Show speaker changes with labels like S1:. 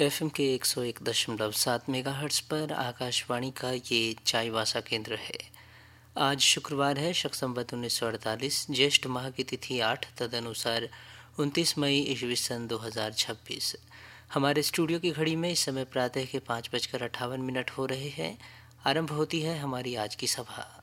S1: FM के 101.7 megahertz पर आकाशवाणी का ये चाईवासा केंद्र है। आज शुक्रवार है, शक संवत 1948, ज्येष्ठ माह की तिथि 8, तदनुसार 29 मई ईस्वी सन 2026। हमारे स्टूडियो की घड़ी में इस समय प्रातः के 5:58 हो रहे हैं। आरंभ होती है हमारी आज की सभा।